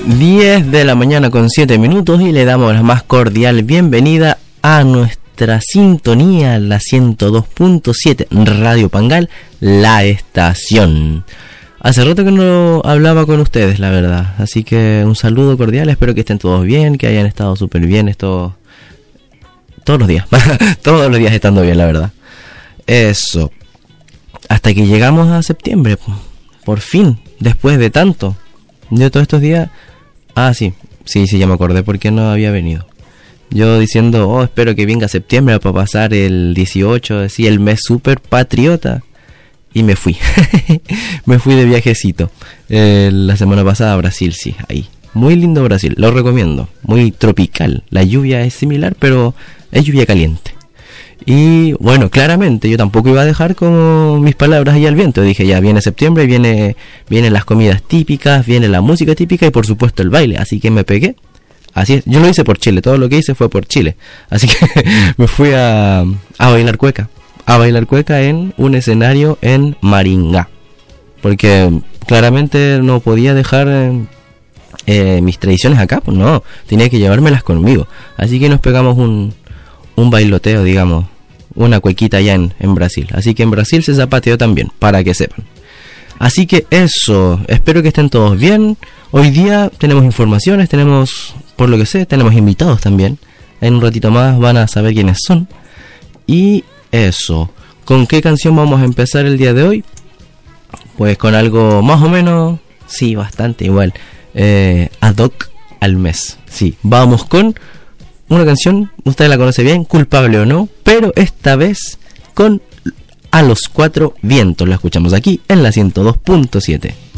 10 de la mañana con 7 minutos y le damos la más cordial bienvenida a nuestra sintonía, la 102.7 Radio Pangal, la estación. Hace rato que no hablaba con ustedes, la verdad, así que un saludo cordial, espero que estén todos bien, que hayan estado súper bien todos los días, todos los días estando bien, la verdad. Eso, hasta que llegamos a septiembre, por fin, después de tanto. Yo todos estos días... sí, ya me acordé por qué no había venido. Yo diciendo, espero que venga septiembre para pasar el 18, así el mes súper patriota. Y me fui. Me fui de viajecito. La semana pasada a Brasil, sí, ahí. Muy lindo Brasil, lo recomiendo. Muy tropical. La lluvia es similar, pero es lluvia caliente. Y bueno, claramente yo tampoco iba a dejar como mis palabras ahí al viento. Dije, ya viene septiembre, vienen las comidas típicas, viene la música típica y por supuesto el baile. Así que me pegué. Así es, yo lo hice por Chile, todo lo que hice fue por Chile. Así que me fui a bailar cueca. A bailar cueca en un escenario en Maringá. Porque claramente no podía dejar mis tradiciones acá, pues no, tenía que llevármelas conmigo. Así que nos pegamos un bailoteo, digamos, una cuequita allá en Brasil. Así que en Brasil se zapateó también, para que sepan. Así que eso, espero que estén todos bien. Hoy día tenemos informaciones, tenemos, por lo que sé, tenemos invitados también. En un ratito más van a saber quiénes son. Y eso, ¿con qué canción vamos a empezar el día de hoy? Pues con algo más o menos, sí, bastante igual, ad hoc al mes. Sí, vamos con una canción, usted la conoce bien, culpable o no, pero esta vez con A los Cuatro Vientos. La escuchamos aquí en la 102.7.